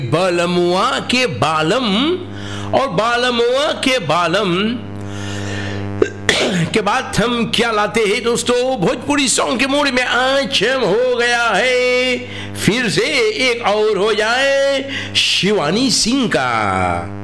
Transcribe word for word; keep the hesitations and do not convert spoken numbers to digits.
बालमुआ के बालम और बालमुआ के बालम के बाद हम क्या लाते हैं दोस्तों? भोजपुरी सॉन्ग के मूड में आज हम हो गया है फिर से एक और हो जाए शिवानी सिंह का।